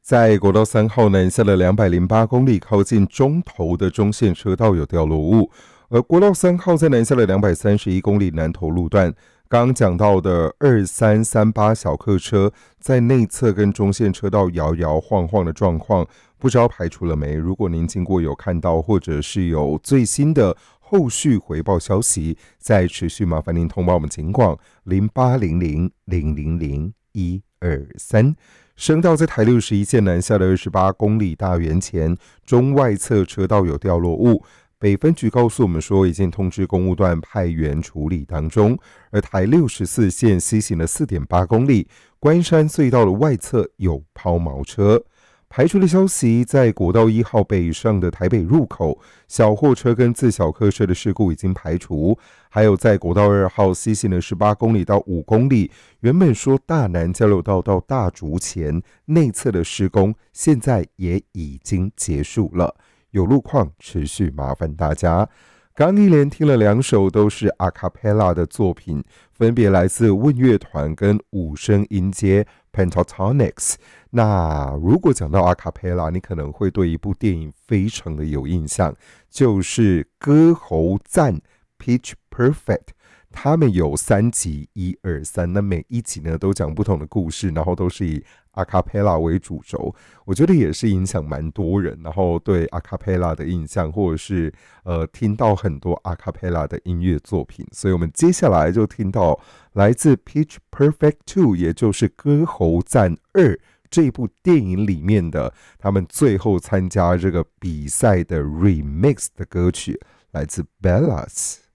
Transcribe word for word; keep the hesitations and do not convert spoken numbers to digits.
在国道三号南下的两百零八公里，靠近中投的中线车道有掉落物。而国道三号在南下的两百三十一公里南投路段，刚刚讲到的二三三八小客车在内侧跟中线车道摇摇晃晃的状况，不知道排除了没？如果您经过有看到，或者是有最新的后续回报消息，再持续麻烦您通报我们警广零八零零零零零一二三。省道在台六十一线南下的二十八公里大园前中外侧车道有掉落物，北分局告诉我们说，已经通知公务段派员处理当中。而台六十四线西行的 四点八公里，关山隧道的外侧有抛锚车。排除的消息，在国道一号北上的台北入口，小货车跟自小客车的事故已经排除。还有在国道二号西行的十八公里到五公里，原本说大南交流道到大竹前内侧的施工，现在也已经结束了。有路况持续麻烦大家。刚一连听了两首都是阿卡贝拉的作品，分别来自问乐团跟五声音阶 Pentatonix。 那如果讲到阿卡贝拉，你可能会对一部电影非常的有印象，就是歌喉赞 Pitch Perfect。他们有三集，一二三，那每一集呢都讲不同的故事，然后都是以阿卡贝拉为主轴，我觉得也是影响蛮多人，然后对阿卡贝拉的印象，或者是呃听到很多阿卡贝拉的音乐作品，所以我们接下来就听到来自 Pitch Perfect 二，也就是歌喉赞二这部电影里面的他们最后参加这个比赛的 remix 的歌曲，来自 Bellas。